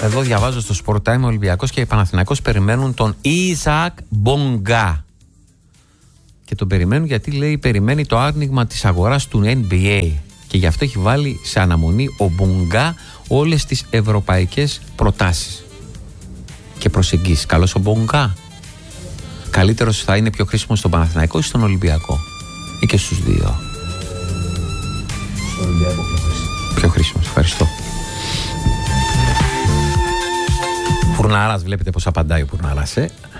Εδώ διαβάζω στο Sport Time, ο Ολυμπιακός και οι Παναθηναϊκός περιμένουν τον Ισακ Μπονγκά. Και τον περιμένουν γιατί λέει περιμένει το άνοιγμα της αγοράς του NBA. Και γι' αυτό έχει βάλει σε αναμονή ο Μπονγκά όλες τις ευρωπαϊκές προτάσεις και προσεγγίσεις. Καλός ο Μπονγκά. Καλύτερος θα είναι, πιο χρήσιμος στον Παναθηναϊκό ή στον Ολυμπιακό? Ή και στους δύο? Στον Ολυμπιακό πιο χρήσιμος. Ευχαριστώ. Φουρνάρας, βλέπετε πως απαντάει ο Φουρνάρας,